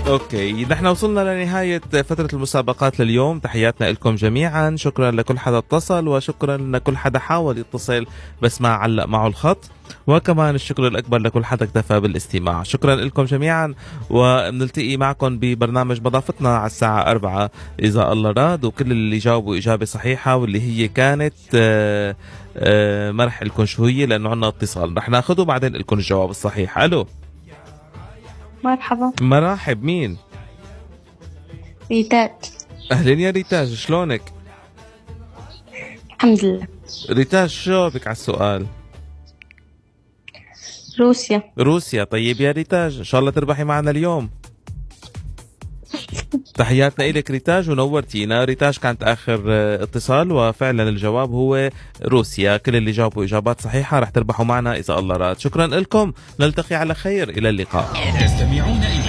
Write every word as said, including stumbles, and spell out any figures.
اوكي، نحن وصلنا لنهاية فترة المسابقات لليوم. تحياتنا لكم جميعا، شكرا لكل حدا اتصل وشكرا لكل حدا حاول يتصل بس ما علق معه الخط، وكمان الشكر الأكبر لكل حدا اكتفى بالاستماع. شكرا لكم جميعا، ونلتقي معكم ببرنامج بضافتنا على الساعة أربعة إذا الله راد. وكل اللي جاوبوا إجابة صحيحة واللي هي كانت آآ آآ ما رح لكم شو هي لأنه عنا اتصال رح ناخده بعدين لكم الجواب الصحيح. ألو مرحبا. مرحب، مين؟ ريتاج. أهلين يا ريتاج، شلونك؟ الحمد لله. ريتاج شو جاوبك على السؤال؟ روسيا. روسيا. طيب يا ريتاج، إن شاء الله تربحي معنا اليوم. تحياتنا إليك ريتاج ونورتينا. ريتاج كانت آخر اتصال وفعلا الجواب هو روسيا. كل اللي جاوبوا إجابات صحيحة رح تربحوا معنا إذا الله راد. شكرا لكم، نلتقي على خير، إلى اللقاء.